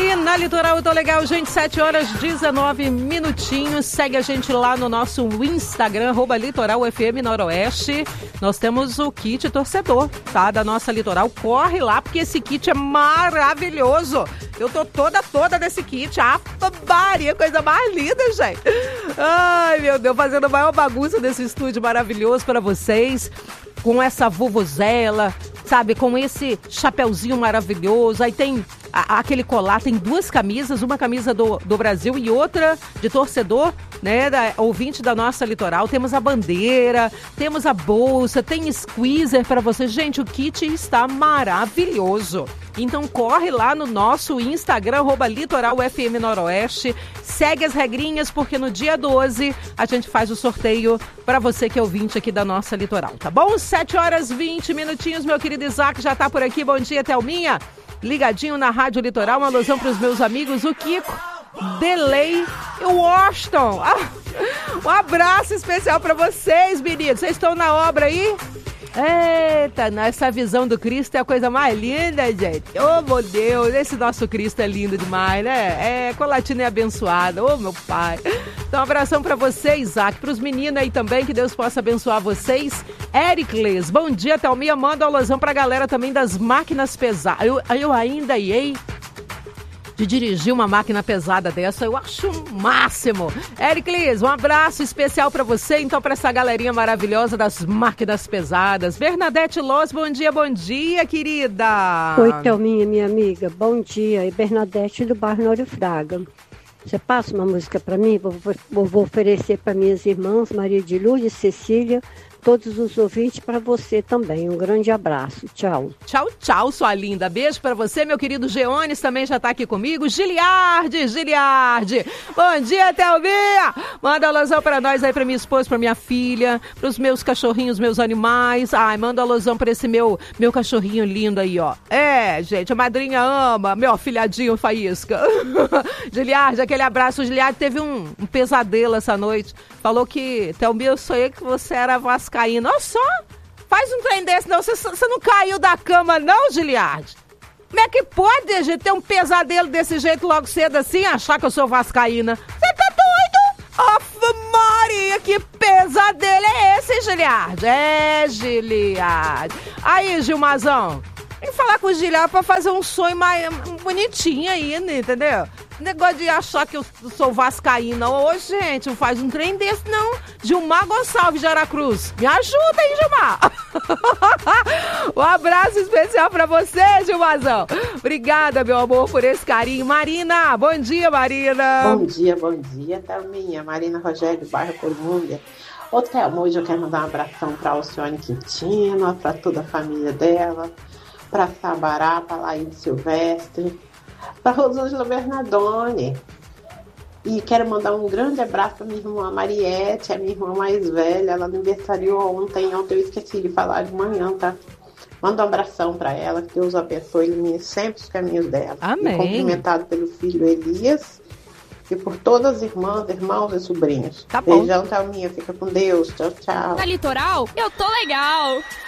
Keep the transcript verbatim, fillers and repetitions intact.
aqui na Litoral. Eu tô legal, gente. sete horas e dezenove minutinhos. Segue a gente lá no nosso Instagram, arroba Litoral F M Noroeste. Nós temos o kit torcedor, tá? Da nossa Litoral. Corre lá, porque esse kit é maravilhoso. Eu tô toda, toda desse kit. Ah, Maria, coisa mais linda, gente. Ai, meu Deus, fazendo a maior bagunça desse estúdio maravilhoso pra vocês. Com essa vuvuzela, sabe? Com esse chapeuzinho maravilhoso. Aí tem a, aquele colar, tem duas camisas, uma camisa do, do Brasil e outra de torcedor, né? Da, ouvinte da nossa Litoral. Temos a bandeira, temos a bolsa, tem squeezer para você. Gente, o kit está maravilhoso. Então corre lá no nosso Instagram, arroba Litoral F M Noroeste. Segue as regrinhas, porque no dia doze a gente faz o sorteio para você que é ouvinte aqui da nossa Litoral, tá bom? sete horas e vinte minutinhos, meu querido Isaac já tá por aqui. Bom dia, Thelminha. Ligadinho na Rádio Litoral, uma alusão para os meus amigos, o Kiko, Delay e o Washington. Ah, um abraço especial para vocês, meninos. Vocês estão na obra aí? Eita, essa visão do Cristo é a coisa mais linda, gente. Oh, meu Deus, esse nosso Cristo é lindo demais, né? É, Colatina é abençoada. Oh, meu pai. Então, um abração pra você, Isaac. Pros meninos aí também, que Deus possa abençoar vocês. Ericles, bom dia, Thelminha. Manda uma alusão pra galera também das máquinas pesadas. Eu, eu ainda iei de dirigir uma máquina pesada dessa, eu acho o máximo. Ericles, um abraço especial pra você, então, pra essa galerinha maravilhosa das máquinas pesadas. Bernadette Loz, bom dia, bom dia, querida. Oi, Thelminha, minha amiga, bom dia. E Bernadette do bairro Nório Fraga. Você passa uma música pra mim? Vou, vou, vou oferecer pra minhas irmãs, Maria de Lourdes, Cecília, todos os ouvintes, para você também. Um grande abraço. Tchau. Tchau, tchau, sua linda. Beijo para você. Meu querido Geones também já tá aqui comigo. Giliardi, Giliardi. Bom dia, Thelminha. Manda alusão para nós aí, para minha esposa, para minha filha, para os meus cachorrinhos, meus animais. Ai, manda alusão para esse meu, meu cachorrinho lindo aí, ó. É, gente, a madrinha ama, meu afilhadinho Faísca. Giliardi, aquele abraço. O Giliardi teve um, um pesadelo essa noite. Falou que, Thelminha, eu sonhei que você era vascaína. Olha só, faz um trem desse, não. Você, você não caiu da cama, não, Giliardi? Como é que pode a gente ter um pesadelo desse jeito logo cedo assim, achar que eu sou vascaína? Você tá doido? Aff, Maria, que pesadelo é esse, Giliardi? É, Giliardi. Aí, Gilmazão, tem que falar com o Giliardi pra fazer um sonho mais bonitinho aí, né, entendeu? Negócio de achar que eu sou vascaína. Ô, gente, não faz um trem desse, não. Gilmar Gonçalves de Aracruz. Me ajuda aí, Gilmar. Um abraço especial pra você, Gilmarzão. Obrigada, meu amor, por esse carinho. Marina, bom dia, Marina. Bom dia, bom dia, Thelminha. Marina Rogério, bairro Colômbia. Ô, Thelma, hoje eu quero mandar um abração pra Alcione Quintino, pra toda a família dela, pra Sabará, pra Laíde Silvestre, para Rosângela Bernardone. E quero mandar um grande abraço para minha irmã Mariette, a minha irmã mais velha. Ela aniversariou ontem, ontem eu esqueci de falar de manhã, tá? Manda um abração para ela, que Deus abençoe e ilumine sempre os caminhos dela. Amém. E cumprimentado pelo filho Elias e por todas as irmãs, irmãos e sobrinhos. Tá bom. Beijão, Thelminha, fica com Deus. Tchau, tchau. Na Litoral, eu tô legal.